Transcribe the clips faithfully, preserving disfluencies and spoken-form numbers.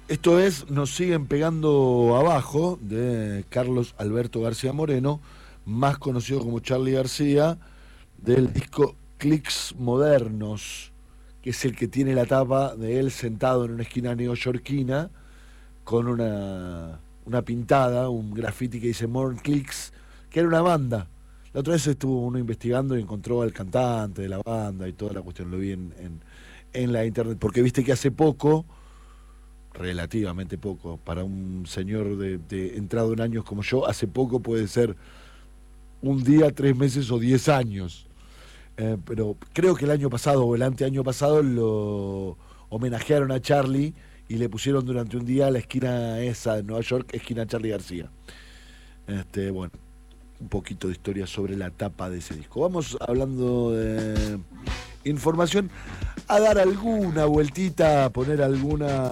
Esto es Nos siguen pegando abajo, de Carlos Alberto García Moreno, más conocido como Charly García, del disco Clicks Modernos, que es el que tiene la tapa de él sentado en una esquina neoyorquina con una, una pintada, un graffiti que dice Modern Clicks, que era una banda. La otra vez estuvo uno investigando y encontró al cantante de la banda y toda la cuestión, lo vi en, en, en la internet, porque viste que hace poco, relativamente poco, para un señor de, de entrado en años como yo, hace poco puede ser un día, tres meses o diez años. Eh, pero creo que el año pasado o el anteaño pasado lo homenajearon a Charly y le pusieron durante un día la esquina esa de Nueva York, esquina Charly García. Este, bueno, un poquito de historia sobre la tapa de ese disco. Vamos hablando de información, a dar alguna vueltita, a poner alguna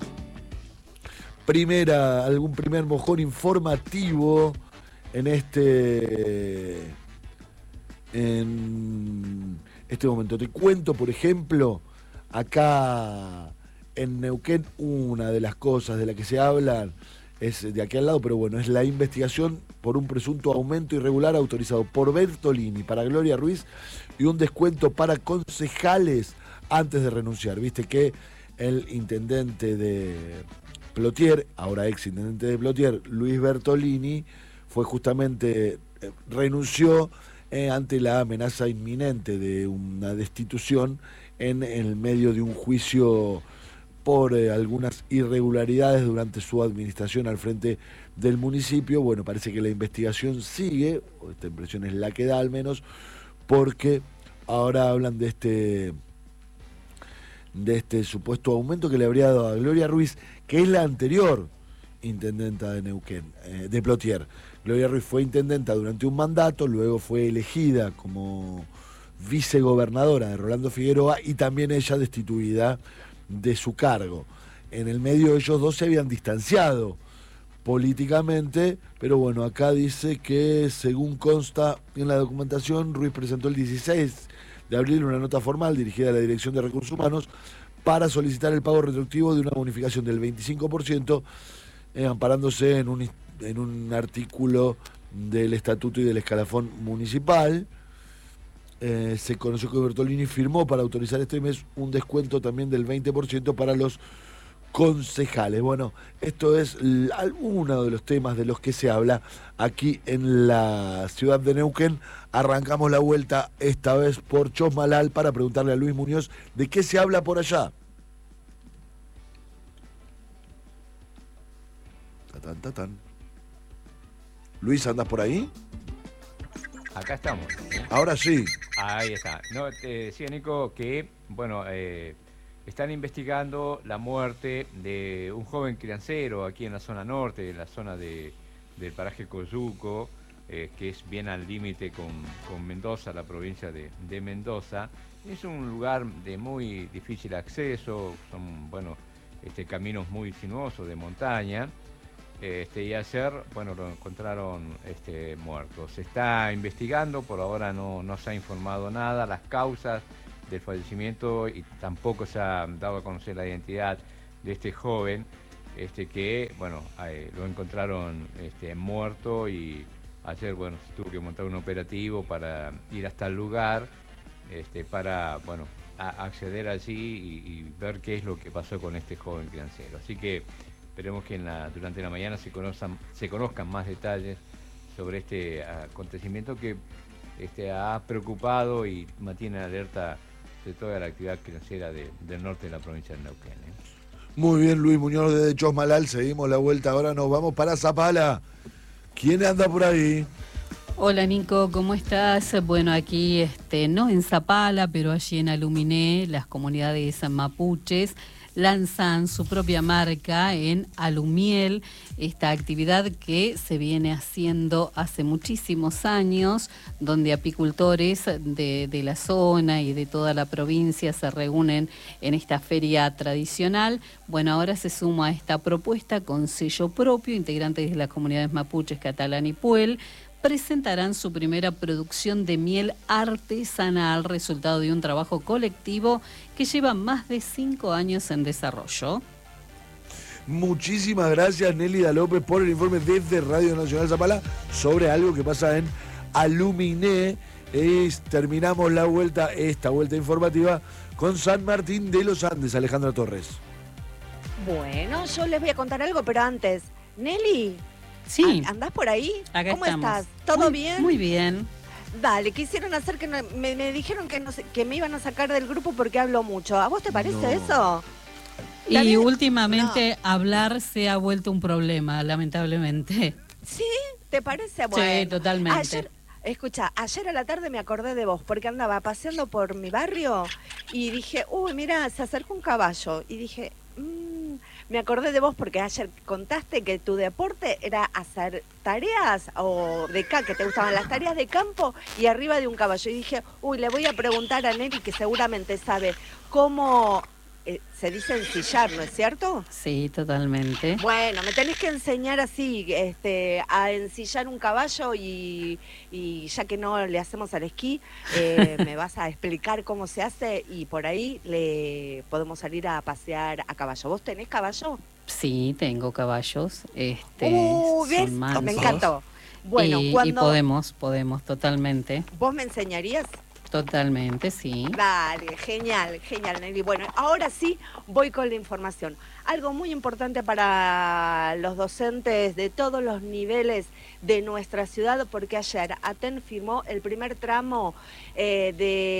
primera, algún primer mojón informativo en este en este momento. Te cuento, por ejemplo, acá en Neuquén, una de las cosas de las que se habla es de aquí al lado, pero bueno, es la investigación por un presunto aumento irregular autorizado por Bertolini para Gloria Ruiz y un descuento para concejales antes de renunciar. Viste que el intendente de Plotier, ahora ex intendente de Plotier, Luis Bertolini, fue justamente, eh, renunció eh, ante la amenaza inminente de una destitución en el medio de un juicio por eh, algunas irregularidades durante su administración al frente del municipio. Bueno, parece que la investigación sigue, o esta impresión es la que da al menos, porque ahora hablan de este de este supuesto aumento que le habría dado a Gloria Ruiz, que es la anterior intendenta de Neuquén, eh, de Plotier. Gloria Ruiz fue intendenta durante un mandato, luego fue elegida como vicegobernadora de Rolando Figueroa y también ella destituida de su cargo. En el medio ellos dos se habían distanciado políticamente, pero bueno, acá dice que según consta en la documentación, Ruiz presentó el dieciséis de abril una nota formal dirigida a la Dirección de Recursos Humanos para solicitar el pago retroactivo de una bonificación del veinticinco por ciento, eh, amparándose en un, en un artículo del Estatuto y del Escalafón Municipal. Eh, se conoció que Bertolini firmó para autorizar este mes un descuento también del veinte por ciento para los concejales. Bueno, esto es uno de los temas de los que se habla aquí en la ciudad de Neuquén. Arrancamos la vuelta esta vez por Chosmalal para preguntarle a Luis Muñoz de qué se habla por allá. Tatán, tatán. Luis, ¿andas por ahí? Acá estamos. Ahora sí. Ahí está. No, te decía, Nico, que, bueno, eh, están investigando la muerte de un joven criancero aquí en la zona norte, en la zona de, del paraje Coyuco, eh, que es bien al límite con, con Mendoza, la provincia de, de Mendoza. Es un lugar de muy difícil acceso, son, bueno, este, caminos muy sinuosos de montaña. Este, y ayer, bueno, lo encontraron este, muerto. Se está investigando, por ahora no, no se ha informado nada, las causas del fallecimiento y tampoco se ha dado a conocer la identidad de este joven, este, que, bueno, eh, lo encontraron este, muerto y ayer, bueno, se tuvo que montar un operativo para ir hasta el lugar, este, para, bueno, a acceder allí y, y ver qué es lo que pasó con este joven criancero. Así que esperemos que en la, durante la mañana se conozcan, se conozcan más detalles sobre este acontecimiento que este, ha preocupado y mantiene alerta de toda la actividad financiera de, del norte de la provincia de Neuquén. ¿eh? Muy bien, Luis Muñoz desde Chosmalal. Seguimos la vuelta, ahora nos vamos para Zapala. ¿Quién anda por ahí? Hola Nico, ¿cómo estás? Bueno, aquí este, no en Zapala, pero allí en Aluminé, las comunidades mapuches lanzan su propia marca en Alumiel, esta actividad que se viene haciendo hace muchísimos años, donde apicultores de, de la zona y de toda la provincia se reúnen en esta feria tradicional. Bueno, ahora se suma a esta propuesta con sello propio, integrantes de las comunidades mapuches, catalán y puel, presentarán su primera producción de miel artesanal, resultado de un trabajo colectivo que lleva más de cinco años en desarrollo. Muchísimas gracias, Nélida López, por el informe desde Radio Nacional Zapala sobre algo que pasa en Aluminé. Es, terminamos la vuelta, esta vuelta informativa, con San Martín de los Andes. Alejandra Torres. Bueno, yo les voy a contar algo, pero antes, Nelly, sí. ¿andás por ahí? Acá ¿Cómo estamos. estás? ¿Todo muy, bien? Muy bien. Dale, quisieron hacer que no, me, me dijeron que, no sé, que me iban a sacar del grupo porque hablo mucho. ¿A vos te parece No. eso? Y David, últimamente no. hablar se ha vuelto un problema, lamentablemente. ¿Sí? ¿Te parece? Bueno, sí, totalmente. Ayer, escucha, ayer a la tarde me acordé de vos porque andaba paseando por mi barrio y dije, uy, mira, se acercó un caballo. Y dije, mmm, me acordé de vos porque ayer contaste que tu deporte era hacer tareas o de acá, que te gustaban las tareas de campo y arriba de un caballo. Y dije, uy, le voy a preguntar a Nelly, que seguramente sabe cómo... Eh, se dice ensillar, ¿no es cierto? Sí, totalmente. Bueno, me tenés que enseñar así, este, a ensillar un caballo y, y ya que no le hacemos al esquí, eh, me vas a explicar cómo se hace y por ahí le podemos salir a pasear a caballo. ¿Vos tenés caballo? Sí, tengo caballos. Este, uh, ¿ves? son mansos. Me encantó. Bueno, y, cuando y podemos, podemos, totalmente. ¿Vos me enseñarías? Totalmente, sí. Dale, genial, genial, Nelly. Bueno, ahora sí voy con la información. Algo muy importante para los docentes de todos los niveles de nuestra ciudad, porque ayer ATEN firmó el primer tramo eh,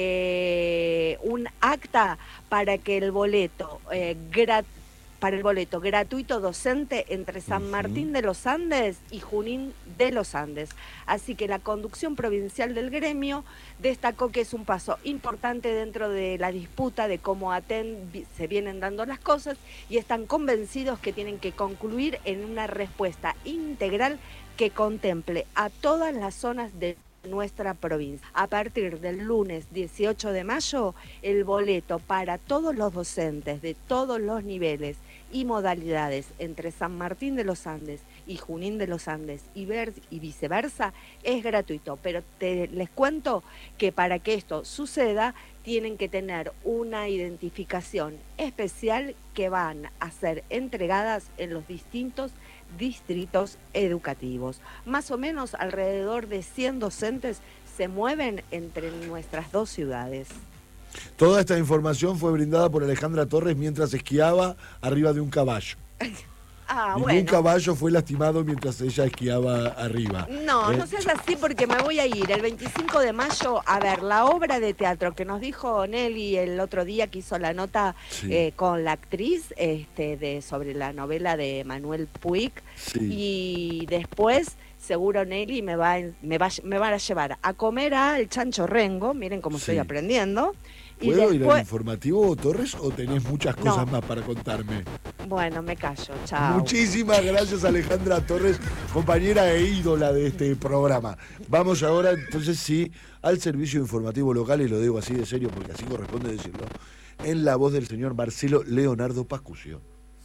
de un acta para que el boleto eh, gratuito para el boleto gratuito docente entre San Martín de los Andes y Junín de los Andes. Así que la conducción provincial del gremio destacó que es un paso importante dentro de la disputa de cómo ATEN se vienen dando las cosas y están convencidos que tienen que concluir en una respuesta integral que contemple a todas las zonas de nuestra provincia. A partir del lunes dieciocho de mayo, el boleto para todos los docentes de todos los niveles y modalidades entre San Martín de los Andes y Junín de los Andes y, ver, y viceversa es gratuito, pero te, les cuento que para que esto suceda tienen que tener una identificación especial que van a ser entregadas en los distintos distritos educativos. Más o menos alrededor de cien docentes se mueven entre nuestras dos ciudades. Toda esta información fue brindada por Alejandra Torres mientras esquiaba arriba de un caballo. Ah, Ningún bueno. caballo fue lastimado mientras ella esquiaba arriba. No, ¿Eh? no seas así porque me voy a ir el veinticinco de mayo a ver la obra de teatro que nos dijo Nelly el otro día que hizo la nota Sí. eh, con la actriz este, de sobre la novela de Manuel Puig. Sí. Y después seguro Nelly me va, me va me van a llevar a comer al Chancho Rengo, miren cómo Sí. estoy aprendiendo. Y ¿Puedo ir al después, informativo, Torres, o tenés muchas cosas No. más para contarme? bueno, me callo, chao. Muchísimas gracias, Alejandra Torres, compañera e ídola de este programa. Vamos ahora, entonces, sí, al servicio informativo local, y lo digo así de serio porque así corresponde decirlo, en la voz del señor Marcelo Leonardo Pascucio.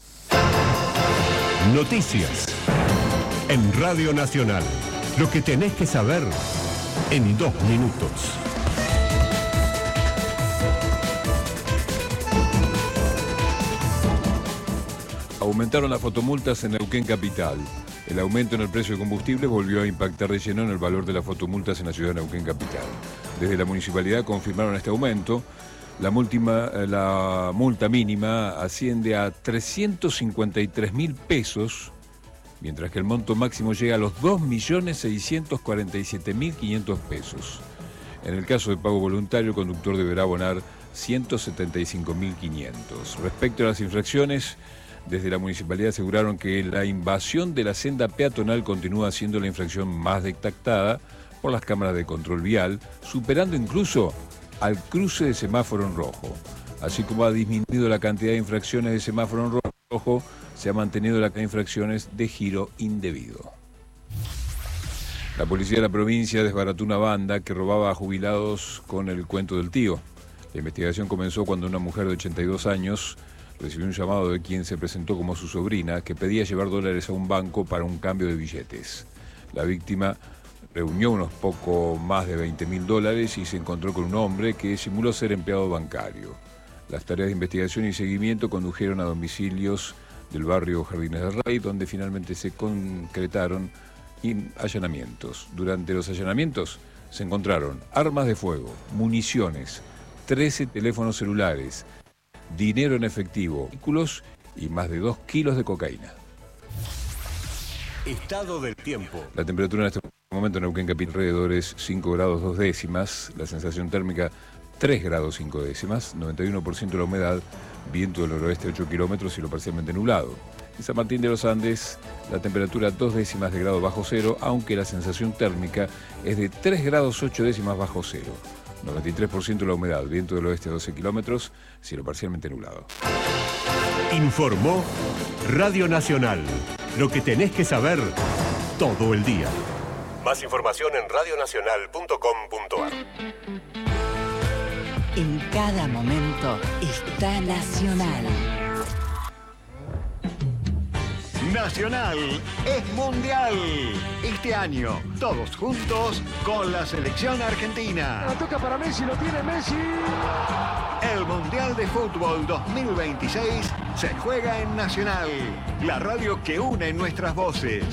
Noticias en Radio Nacional. Lo que tenés que saber en dos minutos. Aumentaron las fotomultas en Neuquén Capital. El aumento en el precio de combustible volvió a impactar de lleno en el valor de las fotomultas en la ciudad de Neuquén Capital. Desde la municipalidad confirmaron este aumento. La, múltima, la multa mínima asciende a trescientos cincuenta y tres mil pesos, mientras que el monto máximo llega a los dos millones seiscientos cuarenta y siete mil quinientos pesos. En el caso de pago voluntario, el conductor deberá abonar ciento setenta y cinco mil quinientos. Respecto a las infracciones, desde la municipalidad aseguraron que la invasión de la senda peatonal continúa siendo la infracción más detectada por las cámaras de control vial, superando incluso al cruce de semáforo en rojo. Así como ha disminuido la cantidad de infracciones de semáforo en rojo, se ha mantenido la cantidad de infracciones de giro indebido. La policía de la provincia desbarató una banda que robaba a jubilados con el cuento del tío. La investigación comenzó cuando una mujer de ochenta y dos años recibió un llamado de quien se presentó como su sobrina, que pedía llevar dólares a un banco para un cambio de billetes. La víctima reunió unos poco más de veinte mil dólares y se encontró con un hombre que simuló ser empleado bancario. Las tareas de investigación y seguimiento condujeron a domicilios del barrio Jardines del Rey, donde finalmente se concretaron allanamientos. Durante los allanamientos se encontraron armas de fuego, municiones, trece teléfonos celulares, dinero en efectivo, vehículos y más de dos kilos de cocaína. Estado del tiempo. La temperatura en este momento en Neuquén Capital alrededor es cinco grados dos décimas, la sensación térmica tres grados cinco décimas, noventa y uno por ciento la humedad, viento del noroeste ocho kilómetros y lo parcialmente nublado. En San Martín de los Andes, la temperatura dos décimas de grado bajo cero, aunque la sensación térmica es de tres grados ocho décimas bajo cero. noventa y tres por ciento la humedad, viento del oeste doce kilómetros, cielo parcialmente nublado. Informó Radio Nacional. Lo que tenés que saber todo el día. Más información en radionacional punto com punto ar. En cada momento está Nacional. Nacional es mundial. Este año, todos juntos con la selección argentina. La toca para Messi, lo tiene Messi. El Mundial de Fútbol dos mil veintiséis se juega en Nacional, la radio que une nuestras voces.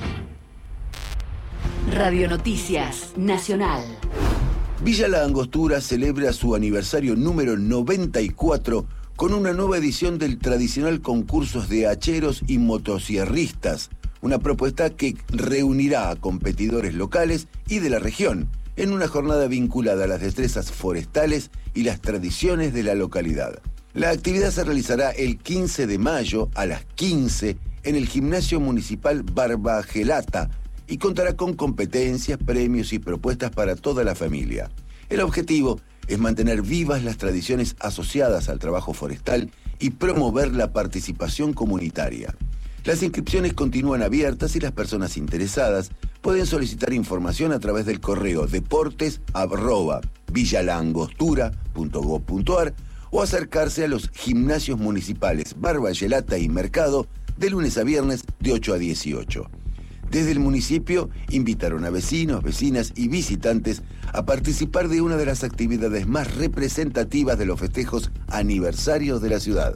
Radio Noticias Nacional. Villa La Angostura celebra su aniversario número noventa y cuatro con una nueva edición del tradicional concurso de hacheros y motosierristas, una propuesta que reunirá a competidores locales y de la región en una jornada vinculada a las destrezas forestales y las tradiciones de la localidad. La actividad se realizará el quince de mayo a las quince en el Gimnasio Municipal Barbagelata y contará con competencias, premios y propuestas para toda la familia. El objetivo es mantener vivas las tradiciones asociadas al trabajo forestal y promover la participación comunitaria. Las inscripciones continúan abiertas y las personas interesadas pueden solicitar información a través del correo deportes arroba villalangostura punto gob punto ar o acercarse a los gimnasios municipales Barbagelata y Mercado de lunes a viernes de ocho a dieciocho. Desde el municipio invitaron a vecinos, vecinas y visitantes a participar de una de las actividades más representativas de los festejos aniversarios de la ciudad.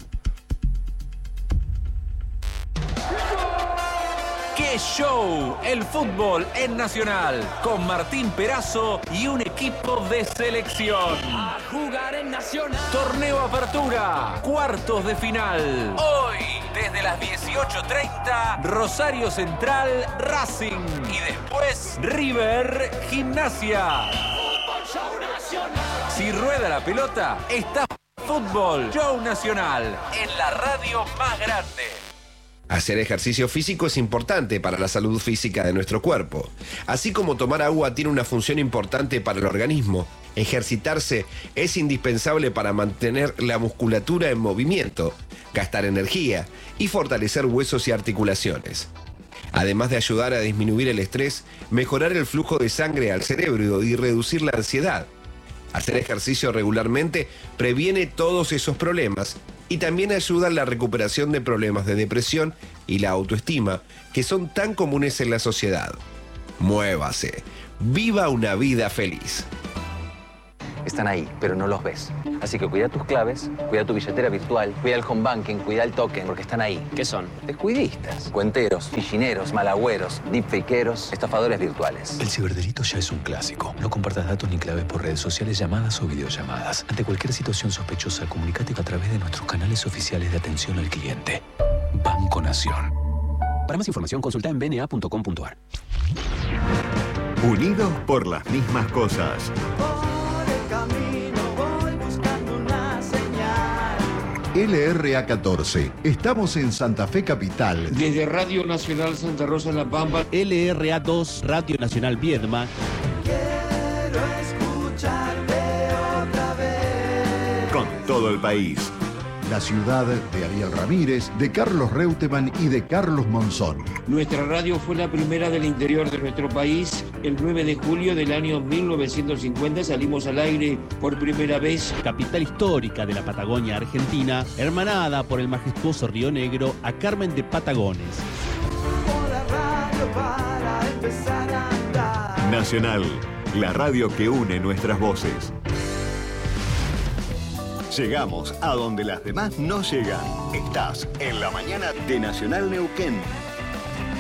¡Qué show! El fútbol en Nacional, con Martín Perazo y un equipo de selección. A jugar en Nacional. Torneo Apertura, cuartos de final. Hoy, desde las dieciocho treinta, Rosario Central, Racing. Y después, River, Gimnasia. Fútbol Show Nacional. Si rueda la pelota, está Fútbol Show Nacional, en la radio más grande. Hacer ejercicio físico es importante para la salud física de nuestro cuerpo. Así como tomar agua tiene una función importante para el organismo, ejercitarse es indispensable para mantener la musculatura en movimiento, gastar energía y fortalecer huesos y articulaciones. Además de ayudar a disminuir el estrés, mejorar el flujo de sangre al cerebro y reducir la ansiedad. Hacer ejercicio regularmente previene todos esos problemas y también ayuda en la recuperación de problemas de depresión y la autoestima que son tan comunes en la sociedad. Muévase. Viva una vida feliz. Están ahí, pero no los ves. Así que cuida tus claves, cuida tu billetera virtual, cuida el home banking, cuida el token, porque están ahí. ¿Qué son? Descuidistas, cuenteros, fichineros, malagüeros, deepfakeros, estafadores virtuales. El ciberdelito ya es un clásico. No compartas datos ni claves por redes sociales, llamadas o videollamadas. Ante cualquier situación sospechosa, comunícate a través de nuestros canales oficiales de atención al cliente. Banco Nación. Para más información, consulta en b n a punto com punto ar. Unidos por las mismas cosas. L R A catorce. Estamos en Santa Fe Capital. Desde Radio Nacional Santa Rosa La Pampa. L R A dos, Radio Nacional Viedma. Quiero escucharte otra vez. Con todo el país. La ciudad de Ariel Ramírez, de Carlos Reutemann y de Carlos Monzón. Nuestra radio fue la primera del interior de nuestro país. El nueve de julio del año mil novecientos cincuenta salimos al aire por primera vez. Capital histórica de la Patagonia Argentina, hermanada por el majestuoso Río Negro a Carmen de Patagones. Para empezar a andar. Nacional, la radio que une nuestras voces. Llegamos a donde las demás no llegan. Estás en la mañana de Nacional Neuquén.